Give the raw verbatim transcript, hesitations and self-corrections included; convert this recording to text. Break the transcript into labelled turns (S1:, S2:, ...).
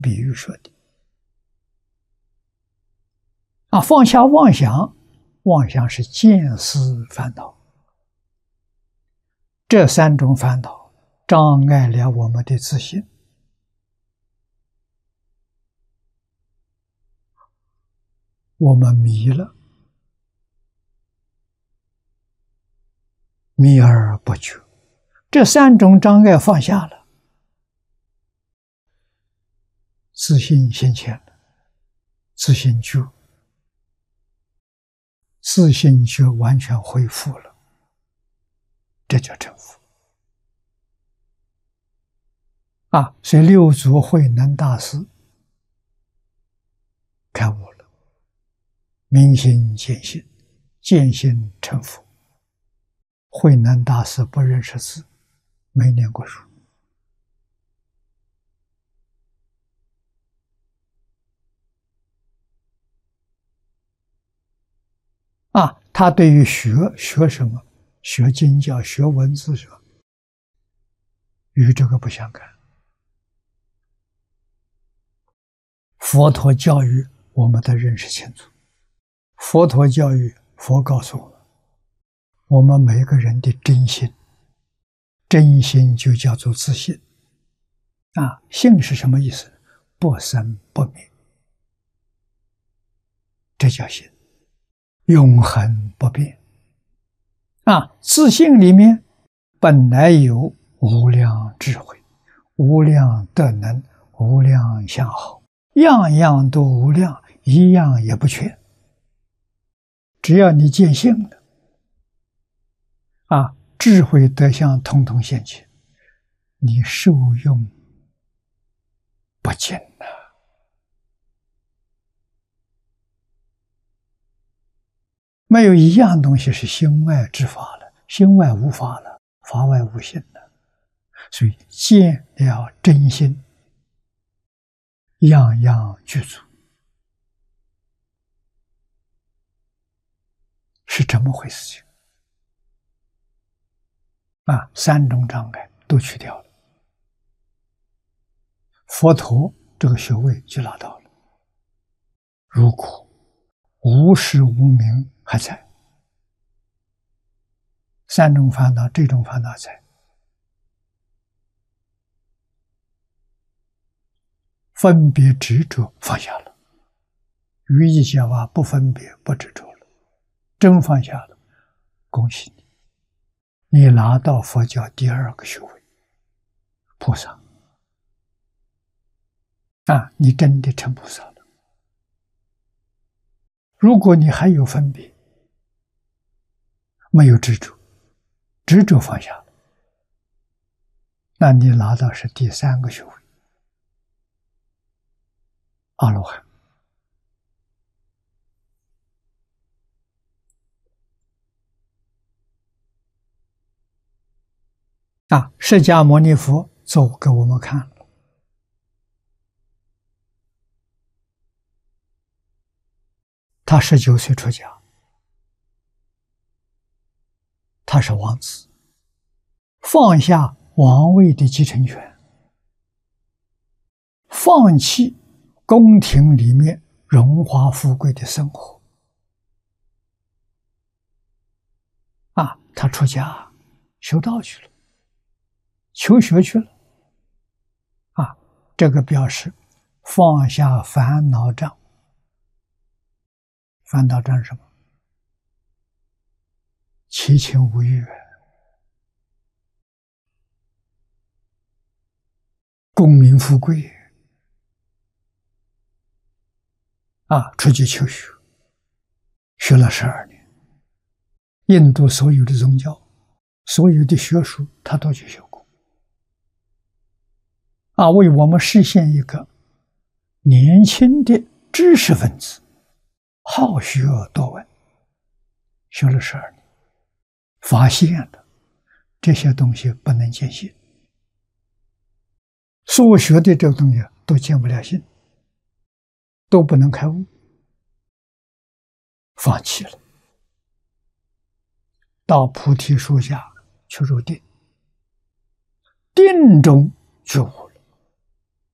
S1: 比喻说的。啊，放下妄想，妄想是见思烦恼，这三种烦恼障碍了我们的自信。我们迷了，迷而不觉。这三种障碍放下了，自信现前了，自信觉，自信觉完全恢复了，这叫成佛。啊，所以六祖慧能大师开悟了，明心见性，见性成佛。慧能大师不认识字，没念过书。啊，他对于学学什么，学经教、学文字什么，与这个不相干。佛陀教育我们的认识清楚，佛陀教育，佛告诉我们，我们每个人的真心，真心就叫做自信。啊，性是什么意思？不生不灭，这叫心，永恒不变。啊，自信里面本来有无量智慧、无量德能、无量相好，样样都无量，一样也不缺。只要你见性了，啊，智慧德相统统现前，你受用不尽了。没有一样东西是心外之法了，心外无法了，法外无心了。所以见了真心，样样具足，是这么回事情。啊，三种障碍都去掉了，佛陀这个学位就拿到了。如果无始无明还在，三种烦恼，这种烦恼在，分别执着放下了，语义讲话不分别不执着了，真放下了，恭喜你，你拿到佛教第二个学位，菩萨。啊，你真的成菩萨了。如果你还有分别，没有执着，执着放下了，那你拿到是第三个学位，阿罗汉。啊，释迦牟尼佛做给我们看了。他十九岁出家，他是王子，放下王位的继承权，放弃宫廷里面荣华富贵的生活。啊，他出家修道去了，求学去了。啊，这个表示放下烦恼障。烦恼障是什么？七情五欲，功名富贵。啊，出去求学，学了十二年，印度所有的宗教，所有的学术，他都去学过。啊，为我们实现一个年轻的知识分子，好学多闻，学了十二年，发现了这些东西不能见性，所学的这个东西都见不了性，都不能开悟，放弃了，到菩提树下去入定，定中觉悟了。